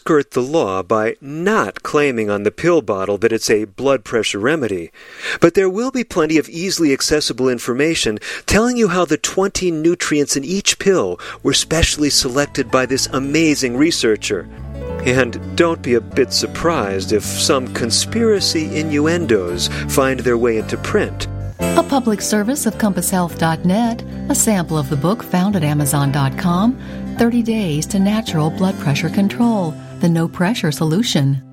skirt the law by not claiming on the pill bottle that it's a blood pressure remedy. But there will be plenty of easily accessible information telling you how the 20 nutrients in each pill were specially selected by this amazing researcher. And don't be a bit surprised if some conspiracy innuendos find their way into print. A public service of CompassHealth.net, a sample of the book found at Amazon.com, 30 Days to Natural Blood Pressure Control, the No Pressure Solution.